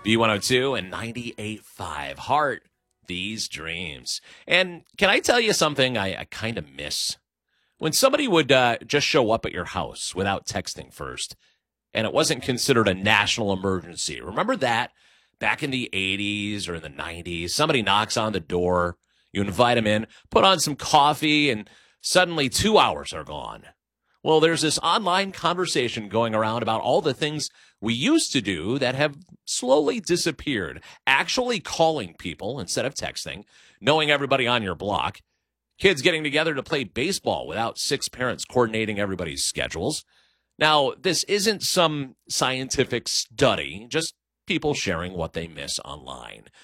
B102 and 98.5 Heart, These Dreams. And can I tell you something I kind of miss? When somebody would just show up at your house without texting first, and it wasn't considered a national emergency. Remember that? Back in the 80s or in the 90s, somebody knocks on the door, you invite them in, put on some coffee, and suddenly 2 hours are gone. Well, there's this online conversation going around about all the things we used to do that have slowly disappeared. Actually calling people instead of texting, knowing everybody on your block, kids getting together to play baseball without 6 parents coordinating everybody's schedules. Now, this isn't some scientific study, just people sharing what they miss online.